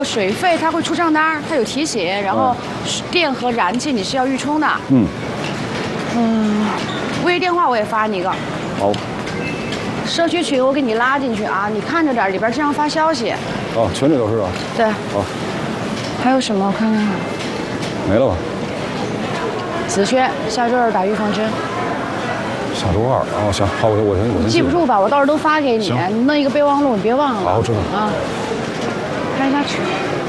水费它会出账单，它有提醒，然后电和燃气你是要预充的。微电话我也发你一个。 好。 社区群我给你拉进去啊，你看着点，里边经常发消息。 哦，群里头是吧？ 对。 好。 还有什么？我看看。 没了吧？ 子轩，下周2打预防针。 下周2哦，行，好，我先记不住吧？我到时候都发给你，你弄一个备忘录，你别忘了。 好，我知道。 啊。看一下尺。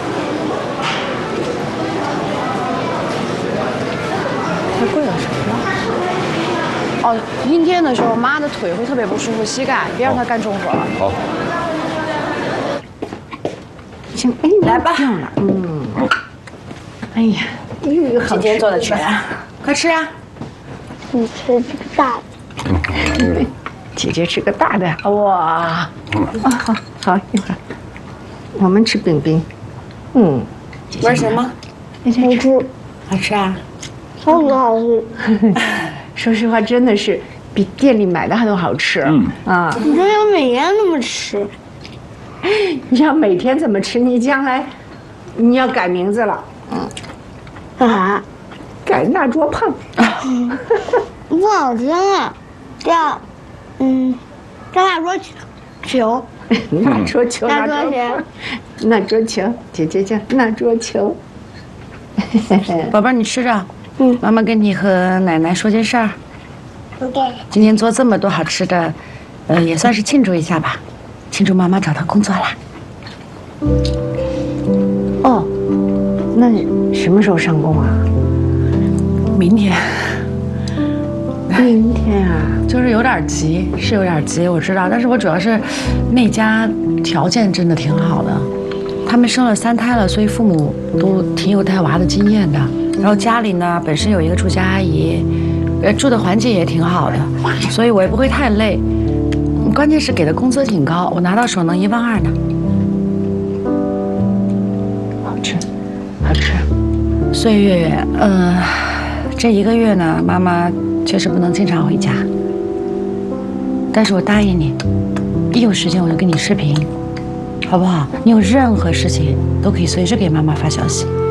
太贵了，什么？哦，阴天的时候，妈的腿会特别不舒服，膝盖，别让她干重活了。 好。 行，哎，来吧。哎呀，今天做的全，快吃啊！ 你吃这个大的。 姐姐吃个大的，哇！好，一会儿我们吃饼饼。 玩什么？ 好吃， 好吃啊！ 超级好吃。 说实话，真的是比店里买的还都好吃。啊！ 你说要每天那么吃？ 你要每天怎么吃？你将来你要改名字了。 干啥？ 改那桌胖。 不好听啊，叫那桌球。 那桌球， 那桌球， 那桌球，姐姐叫那桌球。 宝贝儿，你吃着。妈妈跟你和奶奶说件事儿。 对。 今天做这么多好吃的，也算是庆祝一下吧，庆祝妈妈找到工作啦。 哦，那什么时候上工啊？ 明天。 明天啊？ 就是有点急，是有点急，我知道，但是我主要是那家条件真的挺好的，他们生了3胎了，所以父母都挺有带娃的经验的。然后家里呢本身有一个住家阿姨，住的环境也挺好的，所以我也不会太累。关键是给的工资挺高，我拿到手能1.2万呢。 好吃，好吃。 岁月，这1个月呢，妈妈确实不能经常回家，但是我答应你，一有时间我就跟你视频，好不好？你有任何事情都可以随时给妈妈发消息。